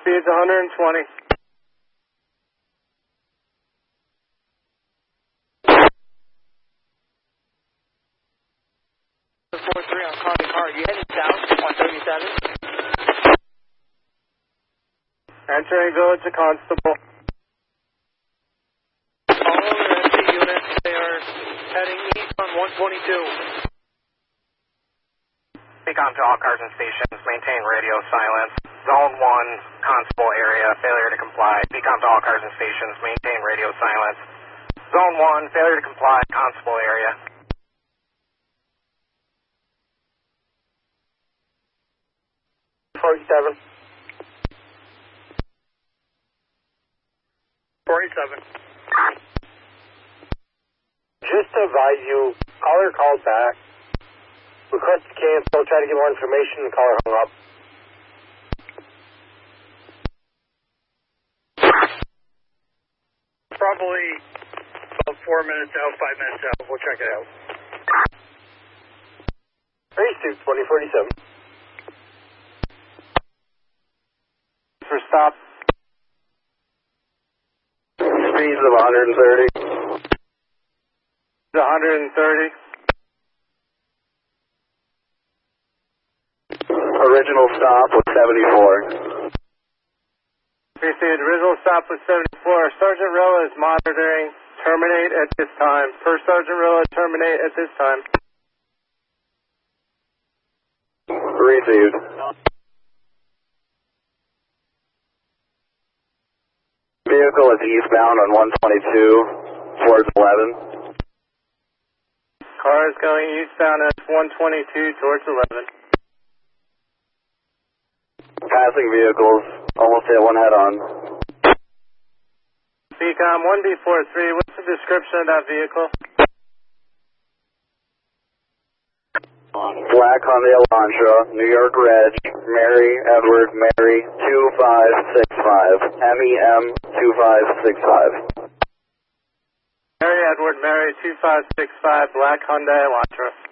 Speed's 120. 4-3 on copy car. You headed south, 137? Entering Village of Constable. All over SC units, they are heading east on 122. Beacon to all cars and stations, maintain radio silence. Zone 1, Constable area, failure to comply. Beacon to all cars and stations, maintain radio silence. Zone 1, failure to comply, Constable area. Forty-seven. 47. Just to advise you, caller called back. Request to cancel, try to get more information, the caller hung up. Probably about 4 minutes out, 5 minutes out. We'll check it out. Race 2, 2047. For stop. Speeds of 130. 130. Original stop was 74. Received. Original stop was 74. Sergeant Rilla is monitoring. Terminate at this time. Per Sergeant Rilla, terminate at this time. Received. Vehicle is eastbound on 122 towards 11. Car is going eastbound at 122 towards 11. Passing vehicles, almost hit one head on. Beacom 1B43, what's the description of that vehicle? Black Hyundai Elantra, New York Reg, Mary Edward Mary 2565, MEM 2565. Mary Edward Mary 2565, Black Hyundai Elantra.